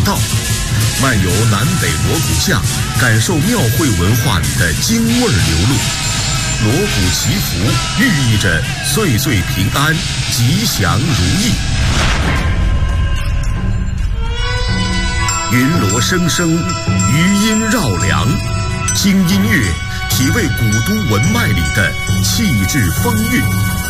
道，漫游南北锣鼓巷，感受庙会文化里的京味流露。锣鼓祈福，寓意着岁岁平安、吉祥如意。云锣声声，余音绕梁，听音乐，体味古都文脉里的气质风韵。